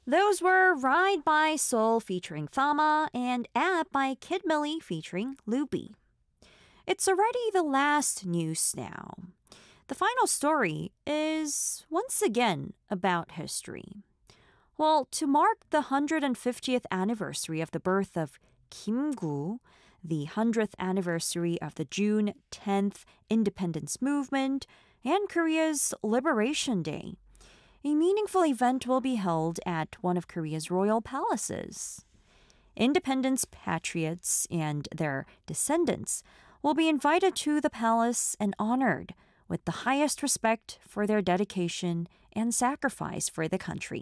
Those were Ride by Soul featuring Thama and App by Kid Millie featuring Luby. It's already the last news now. The final story is once again about history. Well, to mark the 150th anniversary of the birth of Kim Gu, the 100th anniversary of the June 10th independence movement, and Korea's Liberation Day, a meaningful event will be held at one of Korea's royal palaces. Independence patriots and their descendants will be invited to the palace and honored with the highest respect for their dedication and sacrifice for the country.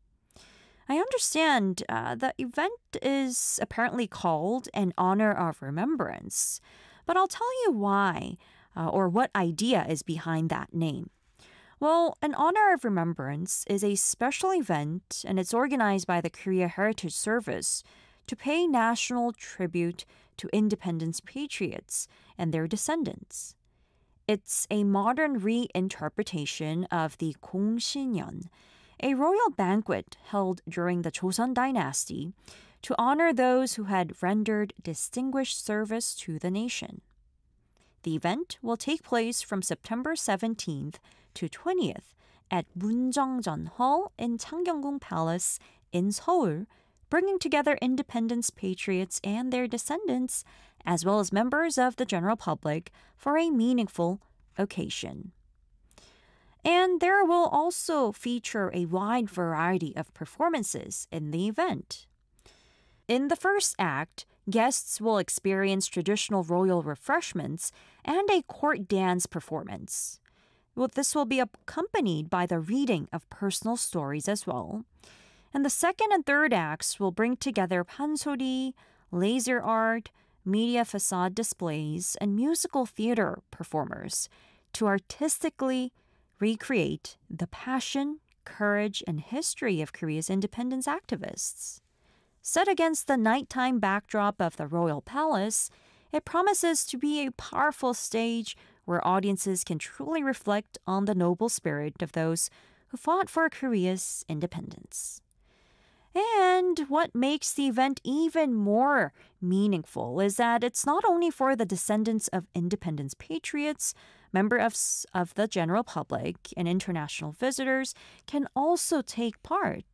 I understand the event is apparently called an Honor of Remembrance, but I'll tell you why or what idea is behind that name. Well, an Honor of Remembrance is a special event and it's organized by the Korea Heritage Service to pay national tribute to independence patriots and their descendants. It's a modern reinterpretation of the Gongsinyeon, a royal banquet held during the Joseon dynasty to honor those who had rendered distinguished service to the nation. The event will take place from September 17th to 20th at Munjeongjeon Hall in Changgyeonggung Palace in Seoul, bringing together independence patriots and their descendants, as well as members of the general public, for a meaningful occasion. And there will also feature a wide variety of performances in the event. In the first act, guests will experience traditional royal refreshments and a court dance performance. Well, this will be accompanied by the reading of personal stories as well. And the second and third acts will bring together pansori, laser art, media facade displays, and musical theater performers to artistically recreate the passion, courage, and history of Korea's independence activists. Set against the nighttime backdrop of the royal palace, it promises to be a powerful stage where audiences can truly reflect on the noble spirit of those who fought for Korea's independence. And what makes the event even more meaningful is that it's not only for the descendants of independence patriots, members of the general public, and international visitors can also take part.